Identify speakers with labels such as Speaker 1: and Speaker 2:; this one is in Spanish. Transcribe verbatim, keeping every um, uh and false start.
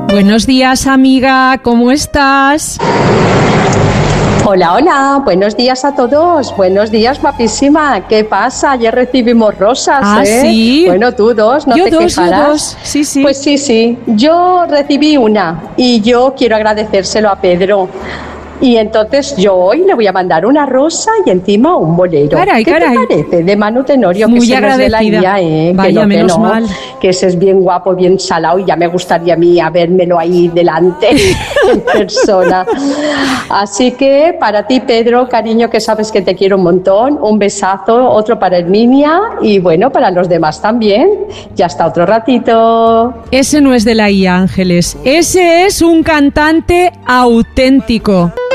Speaker 1: Buenos días, amiga, ¿cómo estás?
Speaker 2: Hola, hola, buenos días a todos. Buenos días, guapísima. ¿Qué pasa? Ayer recibimos rosas,
Speaker 1: ah,
Speaker 2: ¿eh?
Speaker 1: ¿sí?
Speaker 2: Bueno, tú dos, no
Speaker 1: yo
Speaker 2: te
Speaker 1: dos,
Speaker 2: quejarás.
Speaker 1: Yo dos, sí, sí.
Speaker 2: Pues sí, sí. Yo recibí una y yo quiero agradecérselo a Pedro. Y entonces yo hoy le voy a mandar una rosa y encima un bolero.
Speaker 1: Caray,
Speaker 2: ¿Qué
Speaker 1: caray.
Speaker 2: te parece? De Manu Tenorio,
Speaker 1: Muy
Speaker 2: que se
Speaker 1: agradecida.
Speaker 2: nos de la guía, ¿eh?
Speaker 1: Vaya,
Speaker 2: que no,
Speaker 1: menos
Speaker 2: que no,
Speaker 1: mal.
Speaker 2: que ese es bien guapo, bien salado y ya me gustaría a mí habérmelo ahí delante en persona. Así que para ti, Pedro, cariño, que sabes que te quiero un montón, un besazo, otro para Herminia y bueno, para los demás también. Ya hasta otro ratito.
Speaker 1: Ese no es de la I A, Ángeles. Ese es un cantante auténtico.